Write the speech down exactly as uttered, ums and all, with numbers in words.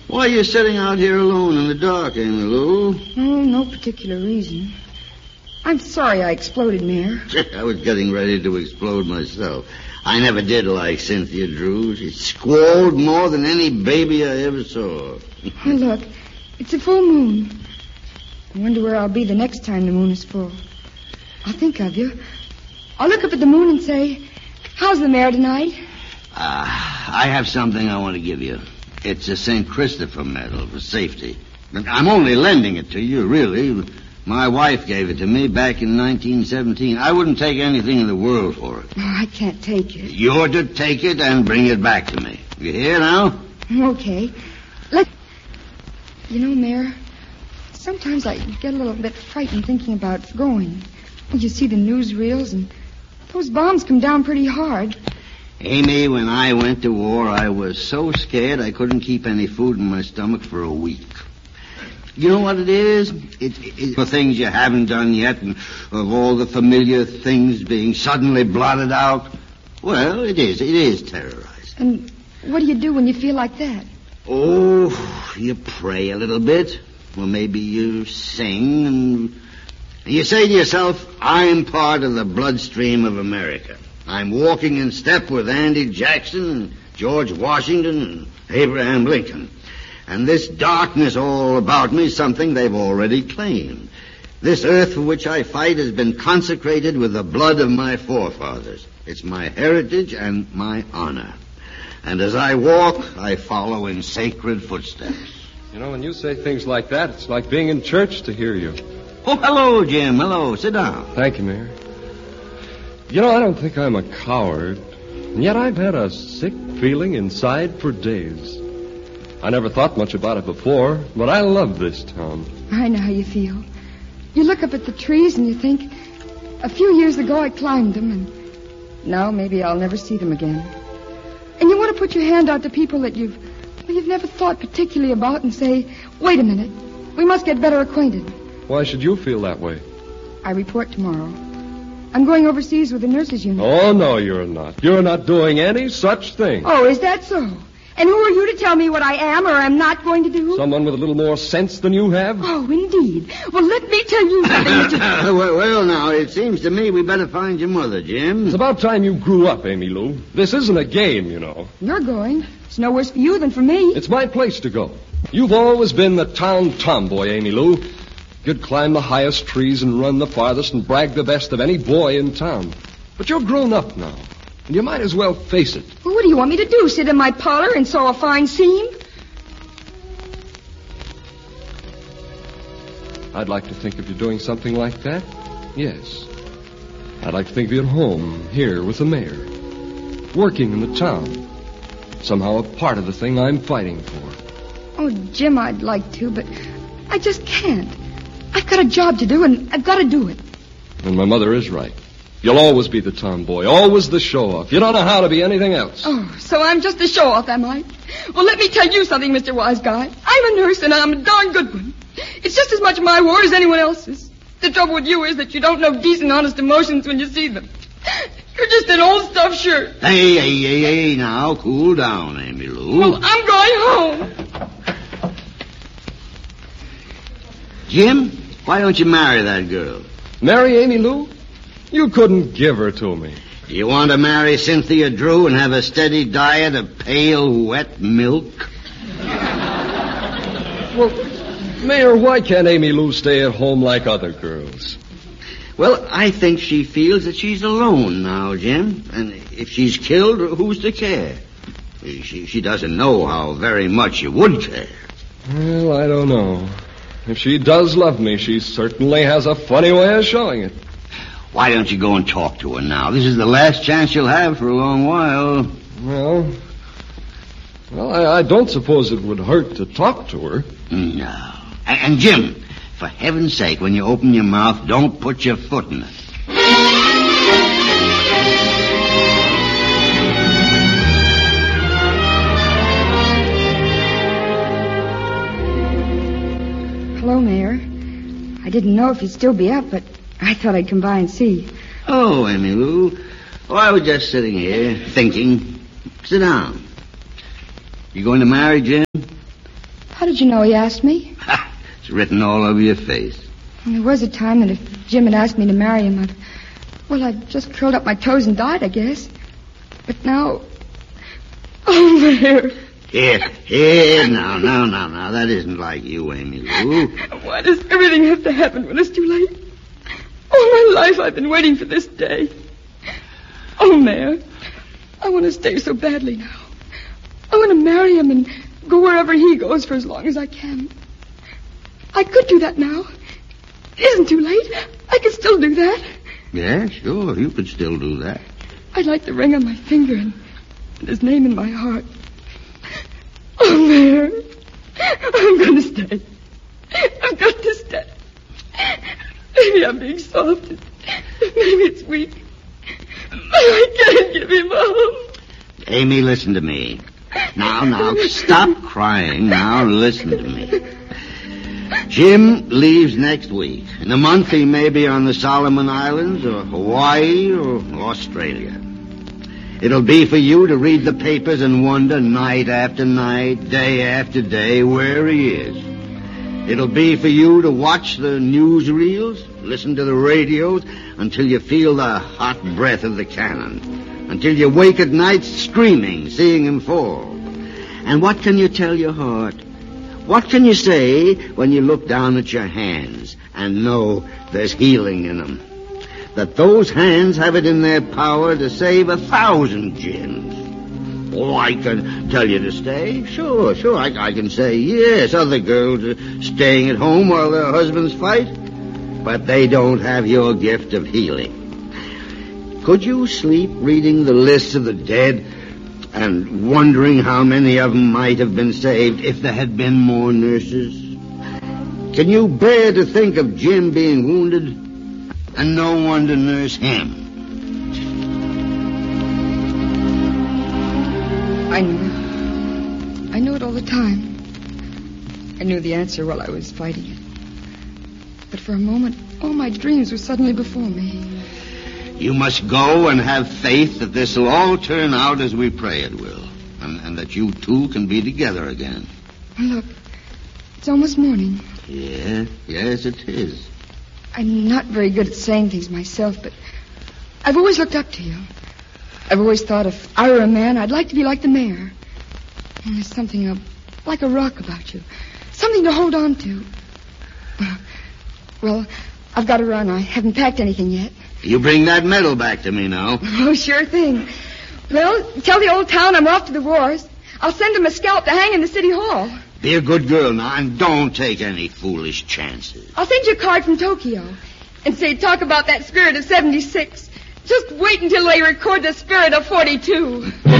Why are you sitting out here alone in the dark, Amy Lou? Oh, no particular reason. I'm sorry I exploded, Mayor. I was getting ready to explode myself. I never did like Cynthia Drew. She squalled more than any baby I ever saw. Oh, look, it's a full moon. I wonder where I'll be the next time the moon is full. I'll think of you. I'll look up at the moon and say, how's the Mayor tonight? Ah, uh, I have something I want to give you. It's a Saint Christopher medal for safety. I'm only lending it to you, really. My wife gave it to me back in nineteen seventeen. I wouldn't take anything in the world for it. Oh, I can't take it. You're to take it and bring it back to me. You hear now? Okay. Let. You know, Mayor, sometimes I get a little bit frightened thinking about going. You see the newsreels, and those bombs come down pretty hard. Amy, when I went to war, I was so scared I couldn't keep any food in my stomach for a week. You know what it is? It's it, the things you haven't done yet, and of all the familiar things being suddenly blotted out. Well, it is. It is terrorizing. And what do you do when you feel like that? Oh, you pray a little bit. Well, maybe you sing, and you say to yourself, I'm part of the bloodstream of America. I'm walking in step with Andy Jackson and George Washington and Abraham Lincoln. And this darkness all about me is something they've already claimed. This earth for which I fight has been consecrated with the blood of my forefathers. It's my heritage and my honor. And as I walk, I follow in sacred footsteps. You know, when you say things like that, it's like being in church to hear you. Oh, hello, Jim. Hello. Sit down. Thank you, Mayor. You know, I don't think I'm a coward, and yet I've had a sick feeling inside for days. I never thought much about it before, but I love this town. I know how you feel. You look up at the trees and you think, a few years ago I climbed them, and now maybe I'll never see them again. And you want to put your hand out to people that you've, well, you've never thought particularly about and say, wait a minute, we must get better acquainted. Why should you feel that way? I report tomorrow. I'm going overseas with the nurses' unit. Oh, no, you're not. You're not doing any such thing. Oh, is that so? And who are you to tell me what I am or am not going to do? Someone with a little more sense than you have? Oh, indeed. Well, let me tell you something, Mister well, well, now, it seems to me we better find your mother, Jim. It's about time you grew up, Amy Lou. This isn't a game, you know. You're going. It's no worse for you than for me. It's my place to go. You've always been the town tomboy, Amy Lou. You'd climb the highest trees and run the farthest and brag the best of any boy in town. But you're grown up now, and you might as well face it. Well, what do you want me to do, sit in my parlor and sew a fine seam? I'd like to think of you doing something like that. Yes. I'd like to think of you at home, here with the mayor, working in the town, somehow a part of the thing I'm fighting for. Oh, Jim, I'd like to, but I just can't. I've got a job to do, and I've got to do it. And my mother is right. You'll always be the tomboy, always the show-off. You don't know how to be anything else. Oh, so I'm just a show-off, am I? Well, let me tell you something, Mister Wise Guy. I'm a nurse, and I'm a darn good one. It's just as much my war as anyone else's. The trouble with you is that you don't know decent, honest emotions when you see them. You're just an old stuffed shirt. Hey, hey, hey, hey, now, cool down, Amy Lou. Well, I'm going home. Jim, why don't you marry that girl? Marry Amy Lou? You couldn't give her to me. You want to marry Cynthia Drew and have a steady diet of pale, wet milk? Well, Mayor, why can't Amy Lou stay at home like other girls? Well, I think she feels that she's alone now, Jim. And if she's killed, who's to care? She, she doesn't know how very much you would care. Well, I don't know. If she does love me, she certainly has a funny way of showing it. Why don't you go and talk to her now? This is the last chance you'll have for a long while. Well, well, I, I don't suppose it would hurt to talk to her. No. And, and Jim, for heaven's sake, when you open your mouth, don't put your foot in it. Hello, Mayor. I didn't know if you'd still be up, but I thought I'd come by and see. Oh, Amy Lou. Oh, I was just sitting here, thinking. Sit down. You going to marry Jim? How did you know he asked me? It's written all over your face. And there was a time that if Jim had asked me to marry him, I'd... Well, I'd just curled up my toes and died, I guess. But now... Oh, there. Here, here, now, now, now, now. That isn't like you, Amy Lou. Why does everything have to happen when it's too late? All my life I've been waiting for this day. Oh, Mayor, I want to stay so badly now. I want to marry him and go wherever he goes for as long as I can. I could do that now. It isn't too late. I could still do that. Yeah, sure, you could still do that. I'd like the ring on my finger and, and his name in my heart. Oh, Mayor, I'm going to stay. I've got to stay. Maybe I'm being soft. Maybe it's weak. But I can't give him up. Amy, listen to me. Now, now, stop crying. Now, listen to me. Jim leaves next week. In a month, he may be on the Solomon Islands or Hawaii or Australia. It'll be for you to read the papers and wonder night after night, day after day, where he is. It'll be for you to watch the newsreels, listen to the radios, until you feel the hot breath of the cannon, until you wake at night screaming, seeing him fall. And what can you tell your heart? What can you say when you look down at your hands and know there's healing in them? That those hands have it in their power to save a thousand Jims. Oh, I can tell you to stay. Sure, sure, I, I can say yes. Other girls are staying at home while their husbands fight. But they don't have your gift of healing. Could you sleep reading the lists of the dead and wondering how many of them might have been saved if there had been more nurses? Can you bear to think of Jim being wounded and no one to nurse him? I knew. I knew it all the time. I knew the answer while I was fighting it. But for a moment, all my dreams were suddenly before me. You must go and have faith that this will all turn out as we pray it will, and, and that you two can be together again. Look, it's almost morning. Yeah, yes, it is. I'm not very good at saying things myself, but I've always looked up to you. I've always thought if I were a man, I'd like to be like the mayor. And there's something uh, like a rock about you. Something to hold on to. Well, I've got to run. I haven't packed anything yet. You bring that medal back to me now. Oh, sure thing. Well, tell the old town I'm off to the wars. I'll send him a scalp to hang in the city hall. Be a good girl now and don't take any foolish chances. I'll send you a card from Tokyo and say, talk about that spirit of seventy-six. Just wait until they record the spirit of forty-two.